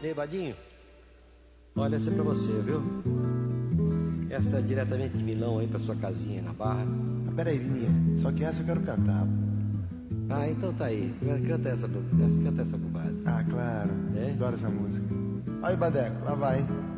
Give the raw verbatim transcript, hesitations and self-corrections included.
Ei, Badinho, olha, essa é pra você, viu? Essa é diretamente de Milão aí pra sua casinha aí na Barra. Ah, peraí, Vininha, só que essa eu quero cantar. Ah, então tá aí. Canta essa, canta essa, compadre. Ah, claro. É? Adoro essa música. Aí, Badeco, lá vai.